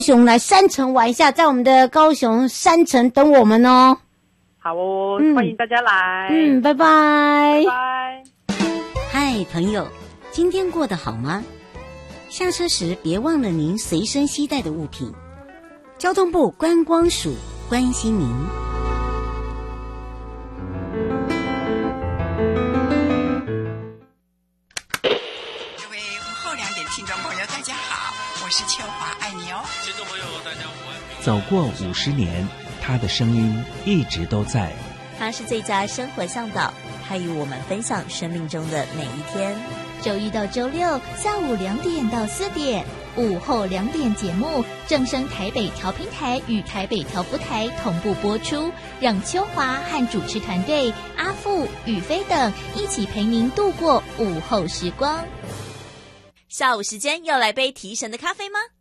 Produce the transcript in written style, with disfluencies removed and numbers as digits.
雄来山城玩一下，在我们的高雄山城等我们哦。 好哦，欢迎大家来。 拜拜。 拜拜。 嗨，朋友，今天过得好吗？下车时别忘了您随身携带的物品。交通部观光署关心您。 各位午后2点听众朋友，大家好，我是秋华，爱你哦。 听众朋友，大家午安。 走过50年，他的声音一直都在。 他是最佳生活向导，他与我们分享生命中的每一天。 周一到周六下午2点到4点，午后2点节目正声台北调频台与台北调布台同步播出，让秋华和主持团队阿富、宇飞等一起陪您度过午后时光。 下午时间要来杯提神的咖啡吗？